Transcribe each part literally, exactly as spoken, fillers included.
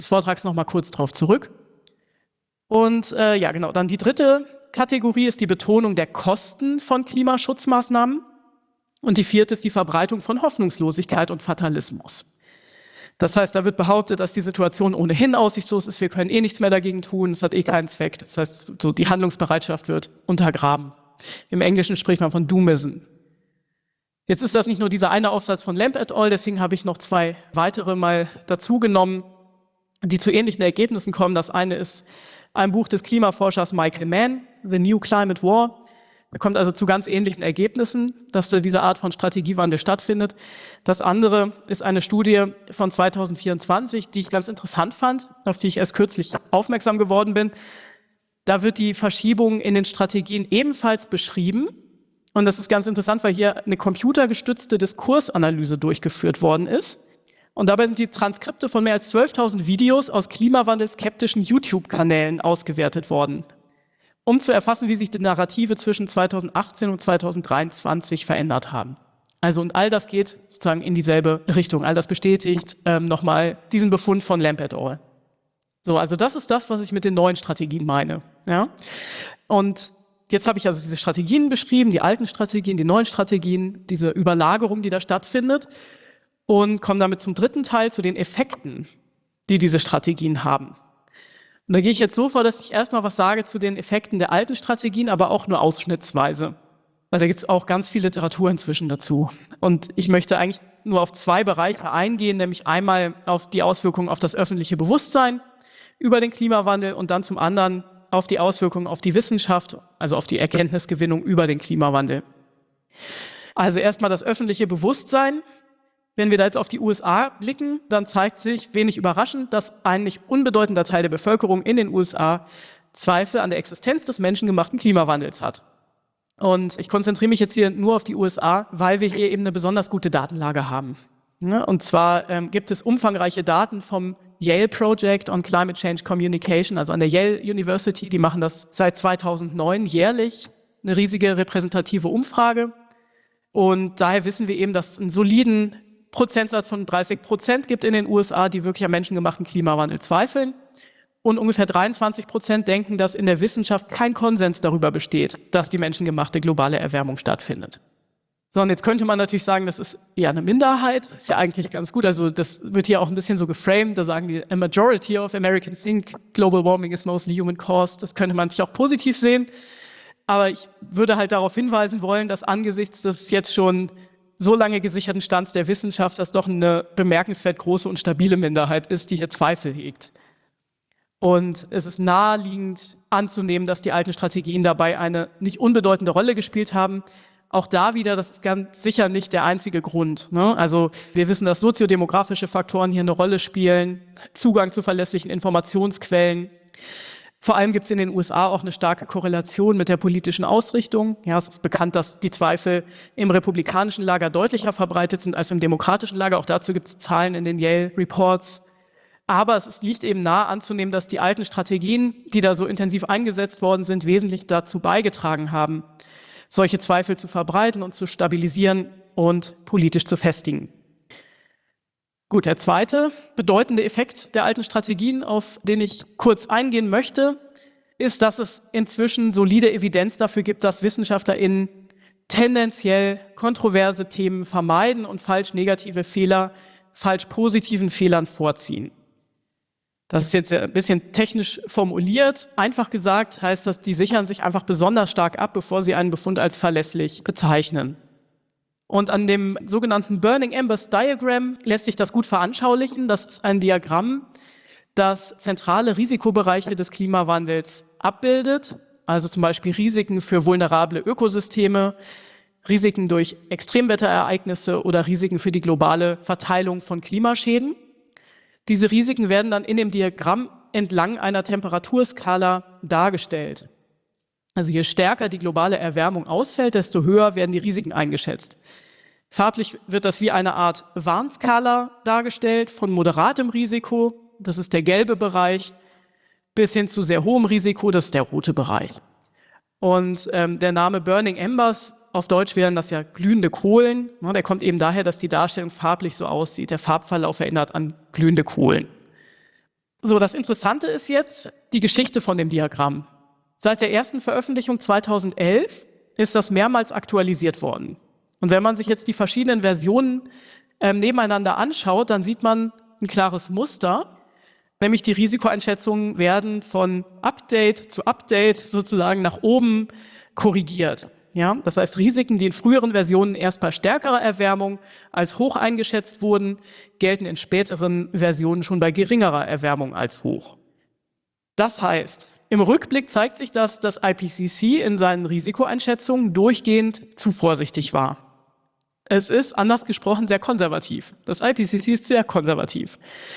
des Vortrags noch mal kurz drauf zurück. Und äh, ja, genau, dann die dritte Kategorie ist die Betonung der Kosten von Klimaschutzmaßnahmen. Und die vierte ist die Verbreitung von Hoffnungslosigkeit und Fatalismus. Das heißt, da wird behauptet, dass die Situation ohnehin aussichtslos ist, wir können eh nichts mehr dagegen tun, es hat eh keinen Zweck. Das heißt, so die Handlungsbereitschaft wird untergraben. Im Englischen spricht man von Doomism. Jetzt ist das nicht nur dieser eine Aufsatz von Lamb et al., deswegen habe ich noch zwei weitere mal dazu genommen, die zu ähnlichen Ergebnissen kommen. Das eine ist ein Buch des Klimaforschers Michael Mann, The New Climate War. Er kommt also zu ganz ähnlichen Ergebnissen, dass da diese Art von Strategiewandel stattfindet. Das andere ist eine Studie von zweitausendvierundzwanzig, die ich ganz interessant fand, auf die ich erst kürzlich aufmerksam geworden bin. Da wird die Verschiebung in den Strategien ebenfalls beschrieben. Und das ist ganz interessant, weil hier eine computergestützte Diskursanalyse durchgeführt worden ist. Und dabei sind die Transkripte von mehr als zwölftausend Videos aus klimawandelskeptischen YouTube-Kanälen ausgewertet worden, um zu erfassen, wie sich die Narrative zwischen zweitausendachtzehn und zweitausenddreiundzwanzig verändert haben. Also und all das geht sozusagen in dieselbe Richtung. All das bestätigt ähm, nochmal diesen Befund von Lamb et al. So, also das ist das, was ich mit den neuen Strategien meine. Ja? Und jetzt habe ich also diese Strategien beschrieben, die alten Strategien, die neuen Strategien, diese Überlagerung, die da stattfindet, und komme damit zum dritten Teil, zu den Effekten, die diese Strategien haben. Und da gehe ich jetzt so vor, dass ich erstmal was sage zu den Effekten der alten Strategien, aber auch nur ausschnittsweise. Weil da gibt es auch ganz viel Literatur inzwischen dazu. Und ich möchte eigentlich nur auf zwei Bereiche eingehen, nämlich einmal auf die Auswirkungen auf das öffentliche Bewusstsein über den Klimawandel und dann zum anderen auf die Auswirkungen auf die Wissenschaft, also auf die Erkenntnisgewinnung über den Klimawandel. Also erstmal das öffentliche Bewusstsein. Wenn wir da jetzt auf die U S A blicken, dann zeigt sich wenig überraschend, dass ein nicht unbedeutender Teil der Bevölkerung in den U S A Zweifel an der Existenz des menschengemachten Klimawandels hat. Und ich konzentriere mich jetzt hier nur auf die U S A, weil wir hier eben eine besonders gute Datenlage haben. Und zwar ähm, gibt es umfangreiche Daten vom Yale Project on Climate Change Communication, also an der Yale University. Die machen das seit zweitausendneun jährlich, eine riesige repräsentative Umfrage. Und daher wissen wir eben, dass es einen soliden Prozentsatz von dreißig Prozent gibt in den U S A, die wirklich am menschengemachten Klimawandel zweifeln. Und ungefähr dreiundzwanzig Prozent denken, dass in der Wissenschaft kein Konsens darüber besteht, dass die menschengemachte globale Erwärmung stattfindet. So, und jetzt könnte man natürlich sagen, das ist eher eine Minderheit. Ist ja eigentlich ganz gut. Also das wird hier auch ein bisschen so geframed. Da sagen die, a majority of Americans think global warming is mostly human caused. Das könnte man natürlich auch positiv sehen. Aber ich würde halt darauf hinweisen wollen, dass angesichts des jetzt schon so lange gesicherten Stands der Wissenschaft das doch eine bemerkenswert große und stabile Minderheit ist, die hier Zweifel hegt. Und es ist naheliegend anzunehmen, dass die alten Strategien dabei eine nicht unbedeutende Rolle gespielt haben. Auch da wieder, das ist ganz sicher nicht der einzige Grund, ne? Also wir wissen, dass soziodemografische Faktoren hier eine Rolle spielen, Zugang zu verlässlichen Informationsquellen. Vor allem gibt es in den U S A auch eine starke Korrelation mit der politischen Ausrichtung. Ja, es ist bekannt, dass die Zweifel im republikanischen Lager deutlicher verbreitet sind als im demokratischen Lager. Auch dazu gibt es Zahlen in den Yale Reports. Aber es liegt eben nahe anzunehmen, dass die alten Strategien, die da so intensiv eingesetzt worden sind, wesentlich dazu beigetragen haben, solche Zweifel zu verbreiten und zu stabilisieren und politisch zu festigen. Gut, der zweite bedeutende Effekt der alten Strategien, auf den ich kurz eingehen möchte, ist, dass es inzwischen solide Evidenz dafür gibt, dass WissenschaftlerInnen tendenziell kontroverse Themen vermeiden und falsch negative Fehler falsch positiven Fehlern vorziehen. Das ist jetzt ein bisschen technisch formuliert. Einfach gesagt heißt das, die sichern sich einfach besonders stark ab, bevor sie einen Befund als verlässlich bezeichnen. Und an dem sogenannten Burning Embers Diagram lässt sich das gut veranschaulichen. Das ist ein Diagramm, das zentrale Risikobereiche des Klimawandels abbildet, also zum Beispiel Risiken für vulnerable Ökosysteme, Risiken durch Extremwetterereignisse oder Risiken für die globale Verteilung von Klimaschäden. Diese Risiken werden dann in dem Diagramm entlang einer Temperaturskala dargestellt. Also je stärker die globale Erwärmung ausfällt, desto höher werden die Risiken eingeschätzt. Farblich wird das wie eine Art Warnskala dargestellt, von moderatem Risiko, das ist der gelbe Bereich, bis hin zu sehr hohem Risiko, das ist der rote Bereich. Und ähm, der Name Burning Embers, auf Deutsch wären das ja glühende Kohlen, ne, der kommt eben daher, dass die Darstellung farblich so aussieht. Der Farbverlauf erinnert an glühende Kohlen. So, das Interessante ist jetzt die Geschichte von dem Diagramm. Seit der ersten Veröffentlichung zweitausendelf ist das mehrmals aktualisiert worden. Und wenn man sich jetzt die verschiedenen Versionen ähm, nebeneinander anschaut, dann sieht man ein klares Muster, nämlich die Risikoeinschätzungen werden von Update zu Update sozusagen nach oben korrigiert. Ja, das heißt, Risiken, die in früheren Versionen erst bei stärkerer Erwärmung als hoch eingeschätzt wurden, gelten in späteren Versionen schon bei geringerer Erwärmung als hoch. Das heißt, im Rückblick zeigt sich, dass das I P C C in seinen Risikoeinschätzungen durchgehend zu vorsichtig war. Es ist, anders gesprochen, sehr konservativ. Das I P C C ist sehr konservativ.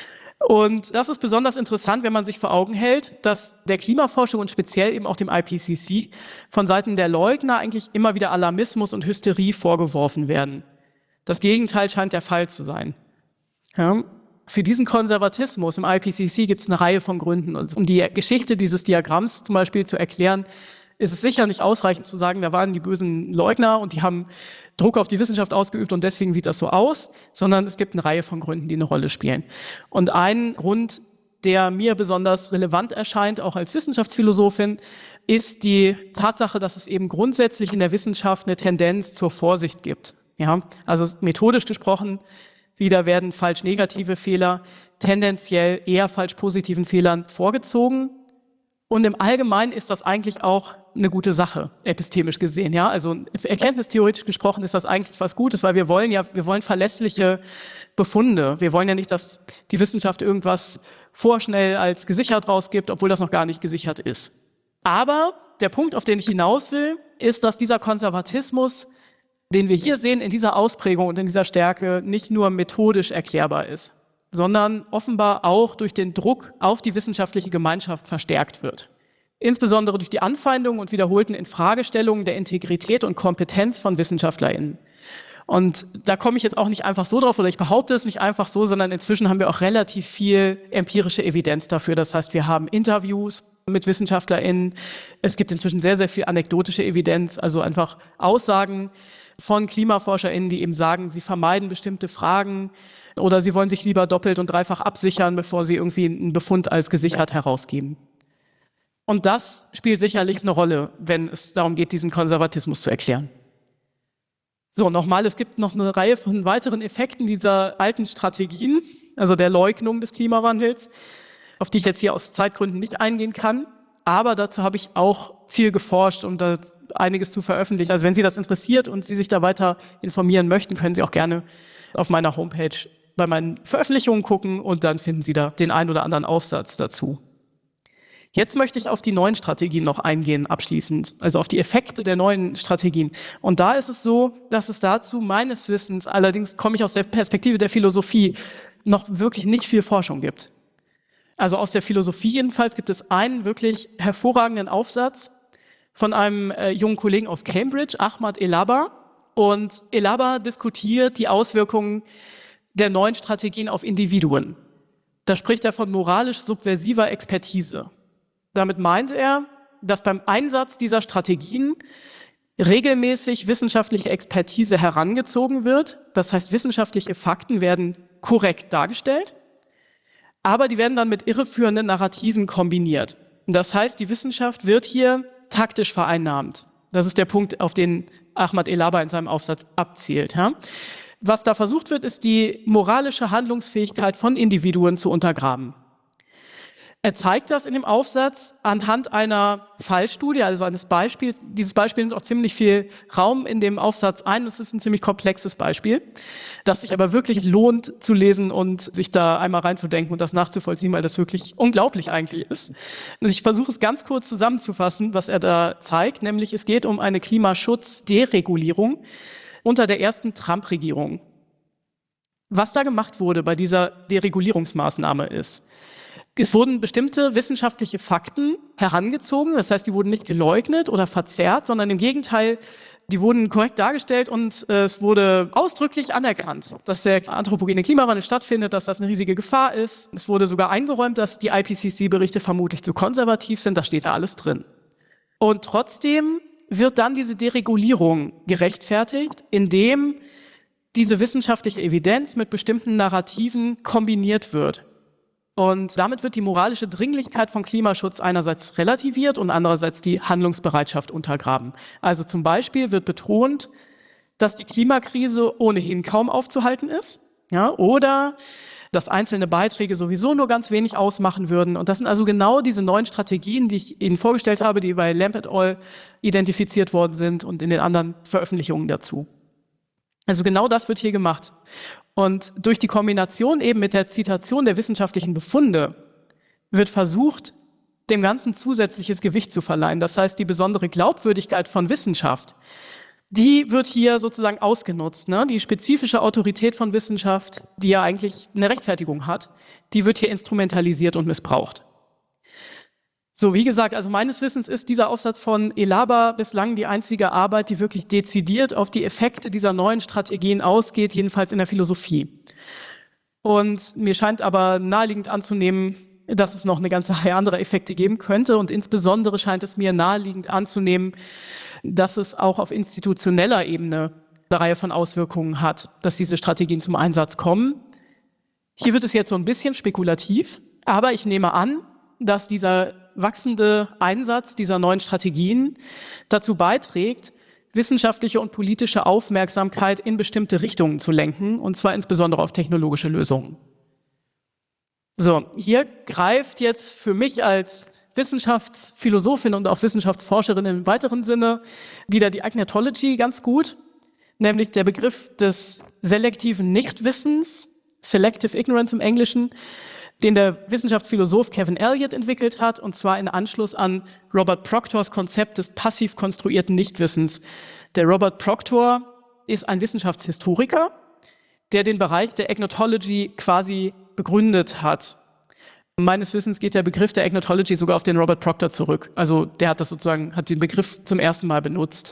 Und das ist besonders interessant, wenn man sich vor Augen hält, dass der Klimaforschung und speziell eben auch dem I P C C von Seiten der Leugner eigentlich immer wieder Alarmismus und Hysterie vorgeworfen werden. Das Gegenteil scheint der Fall zu sein. Ja, für diesen Konservatismus im I P C C gibt es eine Reihe von Gründen. Und um die Geschichte dieses Diagramms zum Beispiel zu erklären, ist es sicher nicht ausreichend zu sagen, da waren die bösen Leugner und die haben Druck auf die Wissenschaft ausgeübt und deswegen sieht das so aus, sondern es gibt eine Reihe von Gründen, die eine Rolle spielen. Und ein Grund, der mir besonders relevant erscheint, auch als Wissenschaftsphilosophin, ist die Tatsache, dass es eben grundsätzlich in der Wissenschaft eine Tendenz zur Vorsicht gibt. Ja, also methodisch gesprochen, wieder werden falsch-negative Fehler tendenziell eher falsch-positiven Fehlern vorgezogen. Und im Allgemeinen ist das eigentlich auch eine gute Sache, epistemisch gesehen. Ja, also erkenntnistheoretisch gesprochen ist das eigentlich was Gutes, weil wir wollen ja, wir wollen verlässliche Befunde. Wir wollen ja nicht, dass die Wissenschaft irgendwas vorschnell als gesichert rausgibt, obwohl das noch gar nicht gesichert ist. Aber der Punkt, auf den ich hinaus will, ist, dass dieser Konservatismus, den wir hier sehen, in dieser Ausprägung und in dieser Stärke nicht nur methodisch erklärbar ist, sondern offenbar auch durch den Druck auf die wissenschaftliche Gemeinschaft verstärkt wird. Insbesondere durch die Anfeindungen und wiederholten Infragestellungen der Integrität und Kompetenz von WissenschaftlerInnen. Und da komme ich jetzt auch nicht einfach so drauf, oder ich behaupte es nicht einfach so, sondern inzwischen haben wir auch relativ viel empirische Evidenz dafür. Das heißt, wir haben Interviews mit WissenschaftlerInnen. Es gibt inzwischen sehr, sehr viel anekdotische Evidenz, also einfach Aussagen von KlimaforscherInnen, die eben sagen, sie vermeiden bestimmte Fragen oder sie wollen sich lieber doppelt und dreifach absichern, bevor sie irgendwie einen Befund als gesichert herausgeben. Und das spielt sicherlich eine Rolle, wenn es darum geht, diesen Konservatismus zu erklären. So, nochmal, es gibt noch eine Reihe von weiteren Effekten dieser alten Strategien, also der Leugnung des Klimawandels, auf die ich jetzt hier aus Zeitgründen nicht eingehen kann. Aber dazu habe ich auch viel geforscht und da einiges zu veröffentlicht. Also wenn Sie das interessiert und Sie sich da weiter informieren möchten, können Sie auch gerne auf meiner Homepage bei meinen Veröffentlichungen gucken und dann finden Sie da den ein oder anderen Aufsatz dazu. Jetzt möchte ich auf die neuen Strategien noch eingehen, abschließend, also auf die Effekte der neuen Strategien. Und da ist es so, dass es dazu meines Wissens, allerdings komme ich aus der Perspektive der Philosophie, noch wirklich nicht viel Forschung gibt. Also aus der Philosophie jedenfalls gibt es einen wirklich hervorragenden Aufsatz von einem äh, jungen Kollegen aus Cambridge, Ahmad Elaba. Und Elaba diskutiert die Auswirkungen der neuen Strategien auf Individuen. Da spricht er von moralisch subversiver Expertise. Damit meint er, dass beim Einsatz dieser Strategien regelmäßig wissenschaftliche Expertise herangezogen wird. Das heißt, wissenschaftliche Fakten werden korrekt dargestellt, aber die werden dann mit irreführenden Narrativen kombiniert. Und das heißt, die Wissenschaft wird hier taktisch vereinnahmt. Das ist der Punkt, auf den Ahmad Elaba in seinem Aufsatz abzielt. Ja? Was da versucht wird, ist die moralische Handlungsfähigkeit von Individuen zu untergraben. Er zeigt das in dem Aufsatz anhand einer Fallstudie, also eines Beispiels. Dieses Beispiel nimmt auch ziemlich viel Raum in dem Aufsatz ein. Es ist ein ziemlich komplexes Beispiel, das sich aber wirklich lohnt zu lesen und sich da einmal reinzudenken und das nachzuvollziehen, weil das wirklich unglaublich eigentlich ist. Und ich versuche es ganz kurz zusammenzufassen, was er da zeigt, nämlich es geht um eine Klimaschutzderegulierung unter der ersten Trump-Regierung. Was da gemacht wurde bei dieser Deregulierungsmaßnahme ist, es wurden bestimmte wissenschaftliche Fakten herangezogen, das heißt, die wurden nicht geleugnet oder verzerrt, sondern im Gegenteil, die wurden korrekt dargestellt und äh, es wurde ausdrücklich anerkannt, dass der anthropogene Klimawandel stattfindet, dass das eine riesige Gefahr ist. Es wurde sogar eingeräumt, dass die I P C C-Berichte vermutlich zu konservativ sind, das steht da alles drin. Und trotzdem wird dann diese Deregulierung gerechtfertigt, indem diese wissenschaftliche Evidenz mit bestimmten Narrativen kombiniert wird. Und damit wird die moralische Dringlichkeit von Klimaschutz einerseits relativiert und andererseits die Handlungsbereitschaft untergraben. Also zum Beispiel wird betont, dass die Klimakrise ohnehin kaum aufzuhalten ist, ja, oder dass einzelne Beiträge sowieso nur ganz wenig ausmachen würden. Und das sind also genau diese neuen Strategien, die ich Ihnen vorgestellt habe, die bei Lamp et al. Identifiziert worden sind und in den anderen Veröffentlichungen dazu. Also genau das wird hier gemacht. Und durch die Kombination eben mit der Zitation der wissenschaftlichen Befunde wird versucht, dem Ganzen zusätzliches Gewicht zu verleihen. Das heißt, die besondere Glaubwürdigkeit von Wissenschaft, die wird hier sozusagen ausgenutzt. Ne? Die spezifische Autorität von Wissenschaft, die ja eigentlich eine Rechtfertigung hat, die wird hier instrumentalisiert und missbraucht. So, wie gesagt, also meines Wissens ist dieser Aufsatz von Elaba bislang die einzige Arbeit, die wirklich dezidiert auf die Effekte dieser neuen Strategien ausgeht, jedenfalls in der Philosophie. Und mir scheint aber naheliegend anzunehmen, dass es noch eine ganze Reihe anderer Effekte geben könnte. Und insbesondere scheint es mir naheliegend anzunehmen, dass es auch auf institutioneller Ebene eine Reihe von Auswirkungen hat, dass diese Strategien zum Einsatz kommen. Hier wird es jetzt so ein bisschen spekulativ, aber ich nehme an, dass dieser wachsende Einsatz dieser neuen Strategien dazu beiträgt, wissenschaftliche und politische Aufmerksamkeit in bestimmte Richtungen zu lenken, und zwar insbesondere auf technologische Lösungen. So, hier greift jetzt für mich als Wissenschaftsphilosophin und auch Wissenschaftsforscherin im weiteren Sinne wieder die Agnotology ganz gut, nämlich der Begriff des selektiven Nichtwissens, Selective Ignorance im Englischen, den der Wissenschaftsphilosoph Kevin Elliott entwickelt hat, und zwar in Anschluss an Robert Proctors Konzept des passiv konstruierten Nichtwissens. Der Robert Proctor ist ein Wissenschaftshistoriker, der den Bereich der Agnotology quasi begründet hat. Meines Wissens geht der Begriff der Agnotology sogar auf den Robert Proctor zurück. Also der hat das sozusagen, hat den Begriff zum ersten Mal benutzt.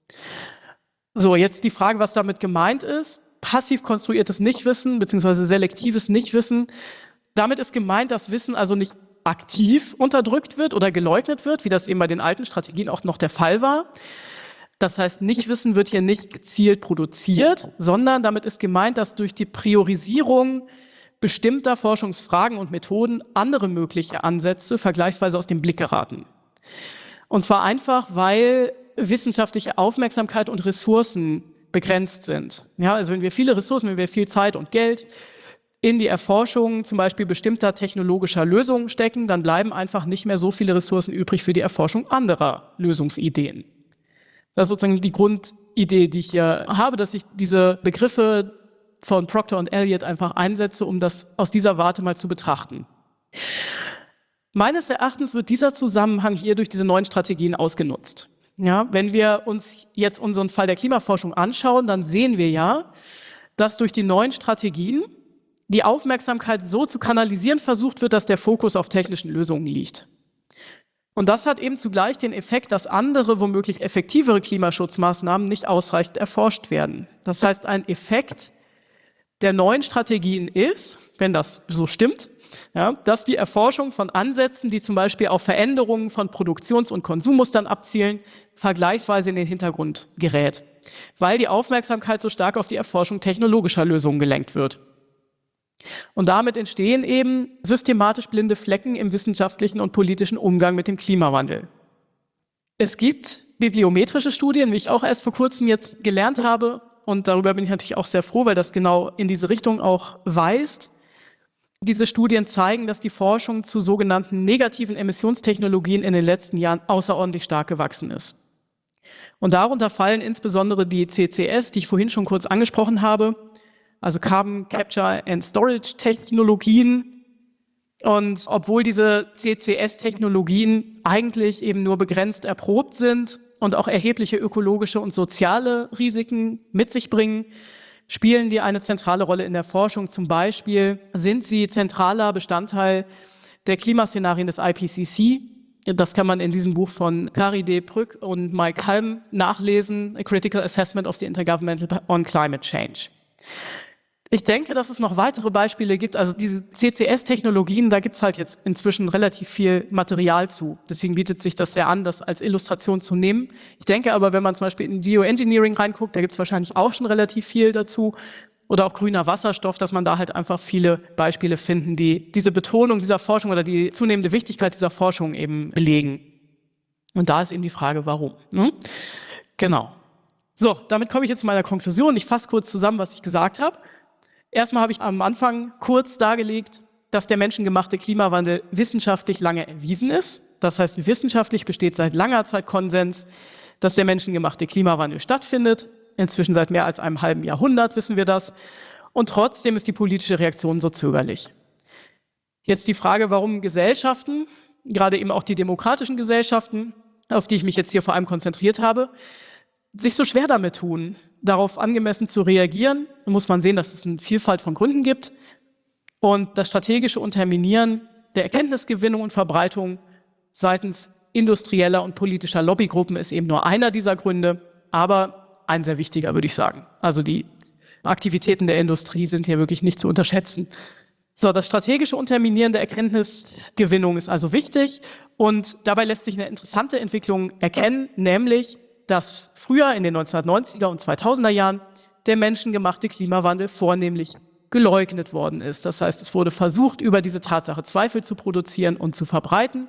So, jetzt die Frage, was damit gemeint ist. Passiv konstruiertes Nichtwissen beziehungsweise selektives Nichtwissen. Damit ist gemeint, dass Wissen also nicht aktiv unterdrückt wird oder geleugnet wird, wie das eben bei den alten Strategien auch noch der Fall war. Das heißt, Nichtwissen wird hier nicht gezielt produziert, sondern damit ist gemeint, dass durch die Priorisierung bestimmter Forschungsfragen und Methoden andere mögliche Ansätze vergleichsweise aus dem Blick geraten. Und zwar einfach, weil wissenschaftliche Aufmerksamkeit und Ressourcen begrenzt sind. Ja, also wenn wir viele Ressourcen, wenn wir viel Zeit und Geld in die Erforschung zum Beispiel bestimmter technologischer Lösungen stecken, dann bleiben einfach nicht mehr so viele Ressourcen übrig für die Erforschung anderer Lösungsideen. Das ist sozusagen die Grundidee, die ich hier habe, dass ich diese Begriffe von Proctor und Elliott einfach einsetze, um das aus dieser Warte mal zu betrachten. Meines Erachtens wird dieser Zusammenhang hier durch diese neuen Strategien ausgenutzt. Ja, wenn wir uns jetzt unseren Fall der Klimaforschung anschauen, dann sehen wir ja, dass durch die neuen Strategien die Aufmerksamkeit so zu kanalisieren versucht wird, dass der Fokus auf technischen Lösungen liegt. Und das hat eben zugleich den Effekt, dass andere, womöglich effektivere Klimaschutzmaßnahmen nicht ausreichend erforscht werden. Das heißt, ein Effekt der neuen Strategien ist, wenn das so stimmt, ja, dass die Erforschung von Ansätzen, die zum Beispiel auf Veränderungen von Produktions- und Konsummustern abzielen, vergleichsweise in den Hintergrund gerät, weil die Aufmerksamkeit so stark auf die Erforschung technologischer Lösungen gelenkt wird. Und damit entstehen eben systematisch blinde Flecken im wissenschaftlichen und politischen Umgang mit dem Klimawandel. Es gibt bibliometrische Studien, wie ich auch erst vor kurzem jetzt gelernt habe, und darüber bin ich natürlich auch sehr froh, weil das genau in diese Richtung auch weist. Diese Studien zeigen, dass die Forschung zu sogenannten negativen Emissionstechnologien in den letzten Jahren außerordentlich stark gewachsen ist. Und darunter fallen insbesondere die C C S, die ich vorhin schon kurz angesprochen habe, also Carbon Capture and Storage Technologien. Und obwohl diese C C S-Technologien eigentlich eben nur begrenzt erprobt sind und auch erhebliche ökologische und soziale Risiken mit sich bringen, spielen die eine zentrale Rolle in der Forschung. Zum Beispiel sind sie zentraler Bestandteil der Klimaszenarien des I P C C. Das kann man in diesem Buch von Kari D. Prück und Mike Halm nachlesen, A Critical Assessment of the Intergovernmental on Climate Change. Ich denke, dass es noch weitere Beispiele gibt. Also diese C C S-Technologien, da gibt es halt jetzt inzwischen relativ viel Material zu. Deswegen bietet sich das sehr an, das als Illustration zu nehmen. Ich denke aber, wenn man zum Beispiel in Geoengineering reinguckt, da gibt es wahrscheinlich auch schon relativ viel dazu. oder auch grüner Wasserstoff, dass man da halt einfach viele Beispiele finden, die diese Betonung dieser Forschung oder die zunehmende Wichtigkeit dieser Forschung eben belegen. Und da ist eben die Frage, warum. Ne? Genau. So, damit komme ich jetzt zu meiner Konklusion. Ich fasse kurz zusammen, was ich gesagt habe. Erstmal habe ich am Anfang kurz dargelegt, dass der menschengemachte Klimawandel wissenschaftlich lange erwiesen ist. Das heißt, wissenschaftlich besteht seit langer Zeit Konsens, dass der menschengemachte Klimawandel stattfindet. Inzwischen seit mehr als einem halben Jahrhundert wissen wir das. Und trotzdem ist die politische Reaktion so zögerlich. Jetzt die Frage, warum Gesellschaften, gerade eben auch die demokratischen Gesellschaften, auf die ich mich jetzt hier vor allem konzentriert habe, sich so schwer damit tun, darauf angemessen zu reagieren. Da muss man sehen, dass es eine Vielfalt von Gründen gibt. Und das strategische Unterminieren der Erkenntnisgewinnung und Verbreitung seitens industrieller und politischer Lobbygruppen ist eben nur einer dieser Gründe, aber ein sehr wichtiger, würde ich sagen. Also die Aktivitäten der Industrie sind hier wirklich nicht zu unterschätzen. So, das strategische Unterminieren der Erkenntnisgewinnung ist also wichtig und dabei lässt sich eine interessante Entwicklung erkennen, nämlich, dass früher in den neunzehnhundertneunziger und zweitausender Jahren der menschengemachte Klimawandel vornehmlich geleugnet worden ist. Das heißt, es wurde versucht, über diese Tatsache Zweifel zu produzieren und zu verbreiten.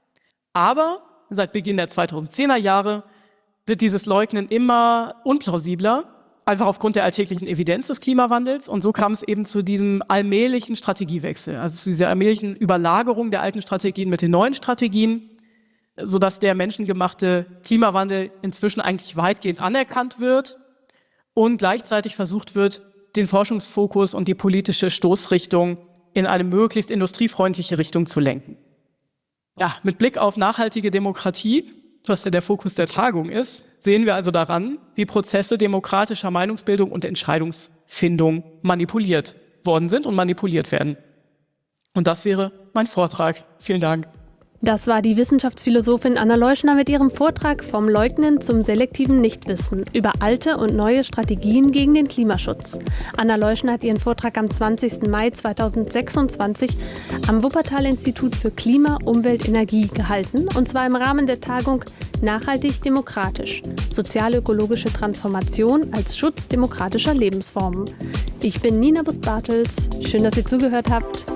Aber seit Beginn der zweitausendzehner Jahre wird dieses Leugnen immer unplausibler, einfach aufgrund der alltäglichen Evidenz des Klimawandels. Und so kam es eben zu diesem allmählichen Strategiewechsel, also zu dieser allmählichen Überlagerung der alten Strategien mit den neuen Strategien, sodass der menschengemachte Klimawandel inzwischen eigentlich weitgehend anerkannt wird und gleichzeitig versucht wird, den Forschungsfokus und die politische Stoßrichtung in eine möglichst industriefreundliche Richtung zu lenken. Ja, mit Blick auf nachhaltige Demokratie, was ja der Fokus der Tagung ist, sehen wir also daran, wie Prozesse demokratischer Meinungsbildung und Entscheidungsfindung manipuliert worden sind und manipuliert werden. Und das wäre mein Vortrag. Vielen Dank. Das war die Wissenschaftsphilosophin Anna Leuschner mit ihrem Vortrag Vom Leugnen zum selektiven Nichtwissen über alte und neue Strategien gegen den Klimaschutz. Anna Leuschner hat ihren Vortrag am zwanzigsten Mai zweitausendsechsundzwanzig am Wuppertal-Institut für Klima, Umwelt, Energie gehalten, und zwar im Rahmen der Tagung Nachhaltig demokratisch – Sozial-ökologische Transformation als Schutz demokratischer Lebensformen. Ich bin Nina Bust-Bartels. Schön, dass ihr zugehört habt.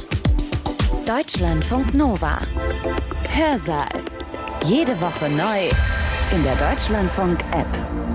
Deutschlandfunk Nova. Hörsaal. Jede Woche neu in der Deutschlandfunk-App.